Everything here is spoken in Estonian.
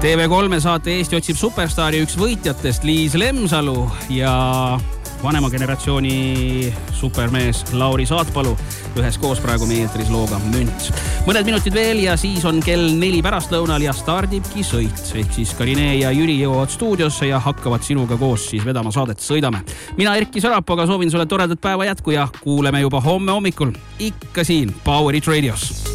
TV3 saate Eesti otsib superstaari üks võitjatest Liis Lemsalu ja vanema generatsiooni supermees Lauri Saatpalu üheskoos praegu meie eetris looga Münt. Mõned minutid veel ja siis on kell 4 pärastlõunal ja stardibki sõit. Ehk siis Karine ja Jüri jõuavad stuudiosse ja hakkavad sinuga koos siis vedama saadet Sõidame. Mina Erki Sarapoga soovin sulle toredat päeva jätku ja kuuleme juba homme hommikul ikka siin Power It Radios.